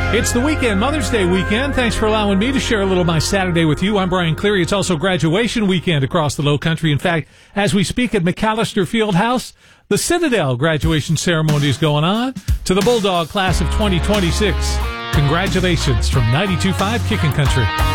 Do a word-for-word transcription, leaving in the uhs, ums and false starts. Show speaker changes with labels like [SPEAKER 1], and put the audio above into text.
[SPEAKER 1] It's the weekend, Mother's Day weekend. Thanks for allowing me to share a little of my Saturday with you. I'm Brian Cleary. It's also graduation weekend across the Low Country. In fact, as we speak at McAllister Fieldhouse, the Citadel graduation ceremony is going on. To the Bulldog class of twenty twenty-six, congratulations from ninety-two point five Kickin' Country.